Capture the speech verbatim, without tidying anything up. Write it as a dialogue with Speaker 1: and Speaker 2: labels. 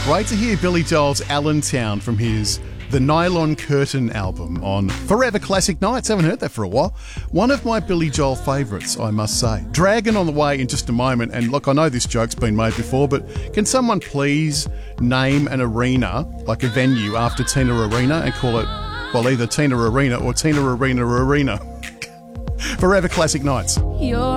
Speaker 1: Great to hear Billy Joel's Allentown from his The Nylon Curtain album on Forever Classic Nights. Haven't heard that for a while. One of my Billy Joel favourites, I must say. Dragon on the way in just a moment. And look, I know this joke's been made before, but can someone please name an arena, like a venue, after Tina Arena and call it, well, either Tina Arena or Tina Arena Arena? Forever Classic Nights.
Speaker 2: You're